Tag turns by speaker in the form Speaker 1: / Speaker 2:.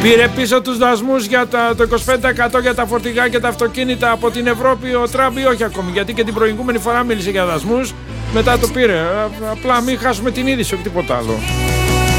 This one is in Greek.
Speaker 1: Πήρε πίσω τους δασμούς για το 25% για τα φορτηγά και τα αυτοκίνητα από την Ευρώπη ο Τραμπ ή όχι ακόμη? Γιατί και την προηγούμενη φορά μίλησε για δασμούς, μετά το πήρε. Απλά μην χάσουμε την είδηση, όχι τίποτα άλλο.